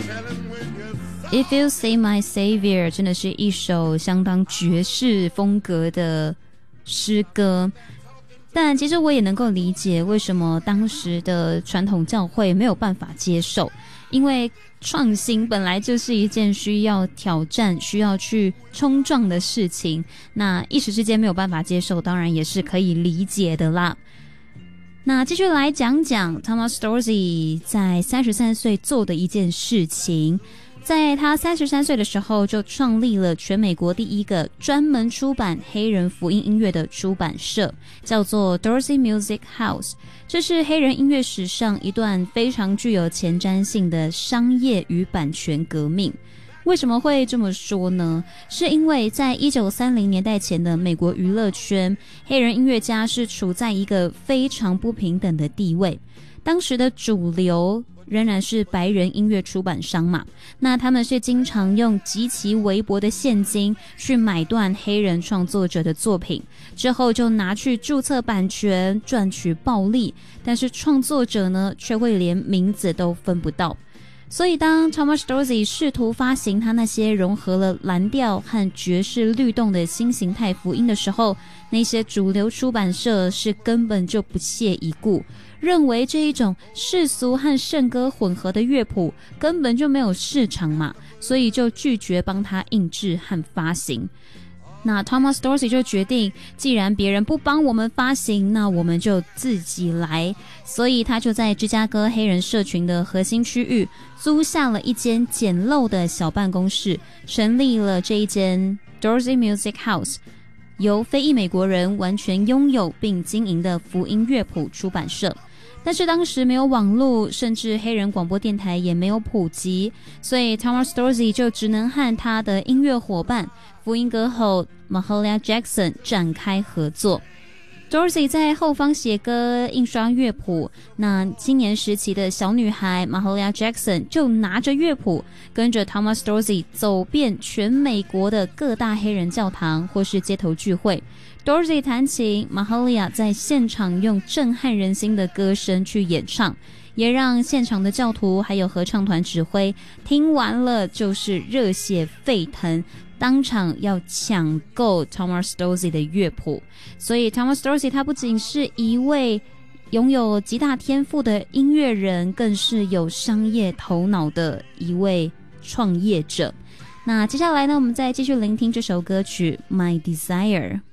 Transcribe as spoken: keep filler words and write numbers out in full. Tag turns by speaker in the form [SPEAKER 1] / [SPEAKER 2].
[SPEAKER 1] If You Say My Savior 真的是一首相当爵士风格的诗歌，但其实我也能够理解为什么当时的传统教会没有办法接受，因为创新本来就是一件需要挑战、需要去冲撞的事情，那一时之间没有办法接受，当然也是可以理解的啦。那继续来讲讲 Thomas Dorsey 在三十三岁做的一件事情。在他三十三岁的时候，就创立了全美国第一个专门出版黑人福音音乐的出版社，叫做 Dorsey Music House。这是黑人音乐史上一段非常具有前瞻性的商业与版权革命。为什么会这么说呢？是因为在一九三零年代前的美国娱乐圈，黑人音乐家是处在一个非常不平等的地位。当时的主流仍然是白人音乐出版商嘛，那他们是经常用极其微薄的现金去买断黑人创作者的作品，之后就拿去注册版权赚取暴利，但是创作者呢却会连名字都分不到。所以当 Thomas Dorsey 试图发行他那些融合了蓝调和爵士律动的新形态福音的时候，那些主流出版社是根本就不屑一顾，认为这一种世俗和圣歌混合的乐谱根本就没有市场嘛，所以就拒绝帮他印制和发行。那 Thomas Dorsey 就决定，既然别人不帮我们发行，那我们就自己来。所以他就在芝加哥黑人社群的核心区域租下了一间简陋的小办公室，成立了这一间 Dorsey Music House， 由非裔美国人完全拥有并经营的福音乐谱出版社。但是当时没有网络，甚至黑人广播电台也没有普及，所以 Thomas Dorsey 就只能和他的音乐伙伴福音歌后 Mahalia Jackson 展开合作。Dorsey 在后方写歌、印刷乐谱，那青年时期的小女孩 Mahalia Jackson 就拿着乐谱，跟着 Thomas Dorsey 走遍全美国的各大黑人教堂或是街头聚会。Dorsey 弹琴， Mahalia 在现场用震撼人心的歌声去演唱，也让现场的教徒还有合唱团指挥听完了就是热血沸腾，当场要抢购 Thomas Dorsey 的乐谱。所以 Thomas Dorsey 他不仅是一位拥有极大天赋的音乐人，更是有商业头脑的一位创业者。那接下来呢，我们再继续聆听这首歌曲 My Desire。